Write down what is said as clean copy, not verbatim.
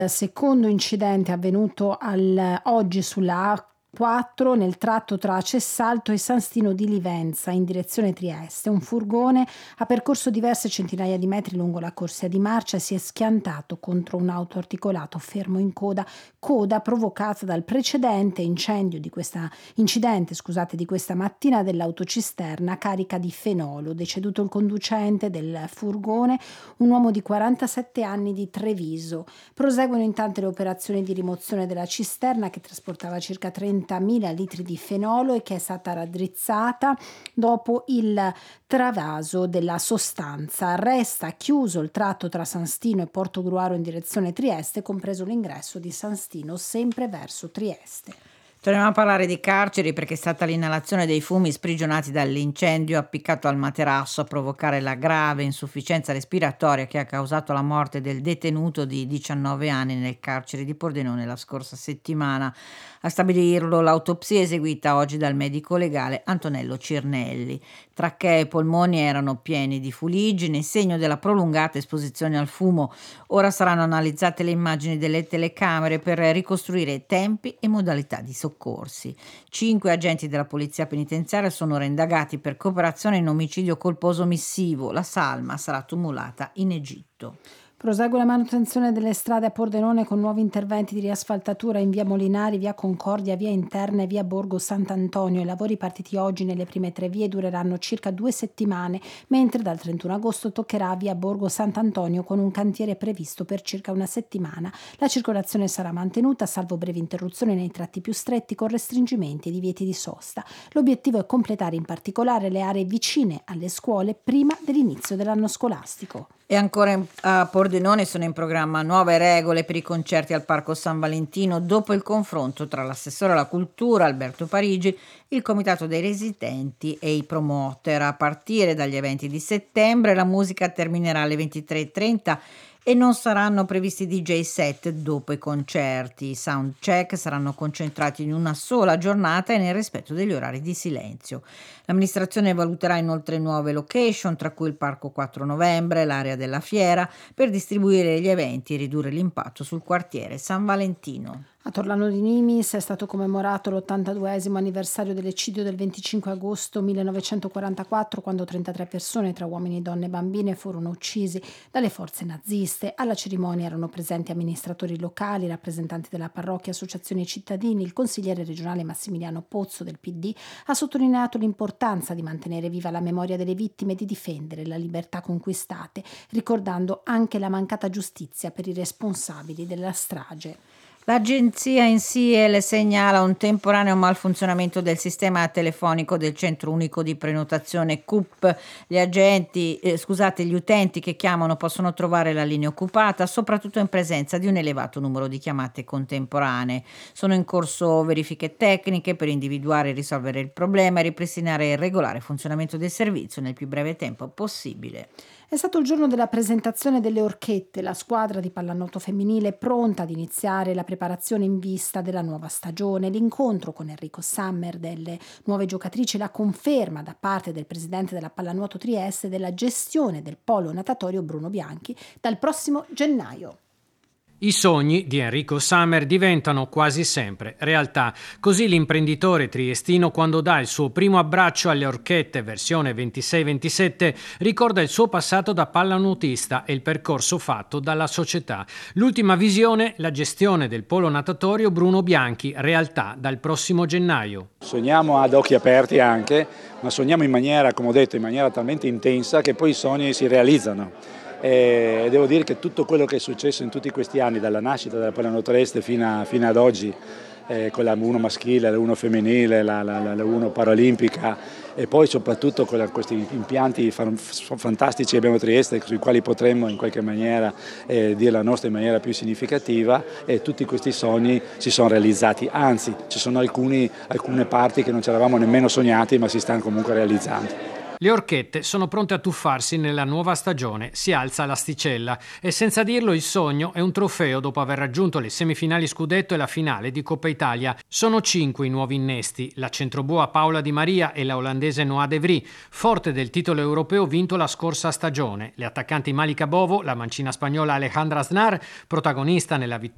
Secondo incidente avvenuto oggi sulla A4 nel tratto tra Cessalto e San Stino di Livenza in direzione Trieste. Un furgone ha percorso diverse centinaia di metri lungo la corsia di marcia e si è schiantato contro un autoarticolato fermo in coda provocata dal precedente incidente di questa mattina dell'autocisterna carica di fenolo. Deceduto il conducente del furgone, un uomo di 47 anni di Treviso. Proseguono intanto le operazioni di rimozione della cisterna che trasportava circa 30.000 litri di fenolo e che è stata raddrizzata dopo il travaso della sostanza. Resta chiuso il tratto tra San Stino e Portogruaro in direzione Trieste, compreso l'ingresso di San Stino sempre verso Trieste. Torniamo a parlare di carceri perché è stata l'inalazione dei fumi sprigionati dall'incendio appiccato al materasso a provocare la grave insufficienza respiratoria che ha causato la morte del detenuto di 19 anni nel carcere di Pordenone la scorsa settimana. A stabilirlo l'autopsia eseguita oggi dal medico legale Antonello Cirnelli. Trachee e polmoni erano pieni di fuliggine, segno della prolungata esposizione al fumo. Ora saranno analizzate le immagini delle telecamere per ricostruire tempi e modalità di soccorsi. 5 agenti della polizia penitenziaria sono ora indagati per cooperazione in omicidio colposo omissivo. La salma sarà tumulata in Egitto. Prosegue la manutenzione delle strade a Pordenone con nuovi interventi di riasfaltatura in via Molinari, via Concordia, via Interna e via Borgo Sant'Antonio. I lavori partiti oggi nelle prime 3 vie dureranno circa 2 settimane, mentre dal 31 agosto toccherà via Borgo Sant'Antonio con un cantiere previsto per circa una settimana. La circolazione sarà mantenuta, salvo brevi interruzioni nei tratti più stretti con restringimenti e divieti di sosta. L'obiettivo è completare in particolare le aree vicine alle scuole prima dell'inizio dell'anno scolastico. E ancora a Pordenone sono in programma nuove regole per i concerti al Parco San Valentino dopo il confronto tra l'assessore alla cultura Alberto Parigi, il comitato dei residenti e i promoter. A partire dagli eventi di settembre la musica terminerà alle 23:30 e non saranno previsti DJ set dopo i concerti. I soundcheck saranno concentrati in una sola giornata e nel rispetto degli orari di silenzio. L'amministrazione valuterà inoltre nuove location, tra cui il Parco 4 Novembre, l'area della fiera, per distribuire gli eventi e ridurre l'impatto sul quartiere San Valentino. A Torlano di Nimis è stato commemorato l'82esimo anniversario dell'eccidio del 25 agosto 1944, quando 33 persone, tra uomini, donne e bambine, furono uccisi dalle forze naziste. Alla cerimonia erano presenti amministratori locali, rappresentanti della parrocchia, associazioni e cittadini. Il consigliere regionale Massimiliano Pozzo del PD ha sottolineato l'importanza di mantenere viva la memoria delle vittime e di difendere le libertà conquistate, ricordando anche la mancata giustizia per i responsabili della strage. L'agenzia INSIEL segnala un temporaneo malfunzionamento del sistema telefonico del centro unico di prenotazione CUP. Gli utenti che chiamano possono trovare la linea occupata, soprattutto in presenza di un elevato numero di chiamate contemporanee. Sono in corso verifiche tecniche per individuare e risolvere il problema e ripristinare il regolare funzionamento del servizio nel più breve tempo possibile. È stato il giorno della presentazione delle Orchette, la squadra di pallanuoto femminile è pronta ad iniziare la preparazione in vista della nuova stagione. L'incontro con Enrico Sammer delle nuove giocatrici, la conferma da parte del presidente della Pallanuoto Trieste della gestione del polo natatorio Bruno Bianchi dal prossimo gennaio. I sogni di Enrico Sammer diventano quasi sempre realtà. Così l'imprenditore triestino, quando dà il suo primo abbraccio alle Orchette versione 26-27, ricorda il suo passato da pallanuotista e il percorso fatto dalla società. L'ultima visione, la gestione del polo natatorio Bruno Bianchi, realtà dal prossimo gennaio. Sogniamo ad occhi aperti anche, ma sogniamo in maniera, come ho detto, in maniera talmente intensa che poi i sogni si realizzano. E devo dire che tutto quello che è successo in tutti questi anni, dalla nascita della Pallanuoto Trieste fino ad oggi, con la 1 maschile, la 1 femminile, la 1 paralimpica e poi soprattutto con questi impianti fantastici che abbiamo a Trieste, sui quali potremmo in qualche maniera dire la nostra in maniera più significativa, e tutti questi sogni si sono realizzati, anzi ci sono alcune parti che non ci eravamo nemmeno sognati ma si stanno comunque realizzando. Le Orchette sono pronte a tuffarsi nella nuova stagione, si alza l'asticella e senza dirlo il sogno è un trofeo dopo aver raggiunto le semifinali scudetto e la finale di Coppa Italia. Sono 5 i nuovi innesti, la centroboa Paola Di Maria e la olandese Noa De Vries, forte del titolo europeo vinto la scorsa stagione, le attaccanti Malika Bovo, la mancina spagnola Alejandra Aznar, protagonista nella vittoria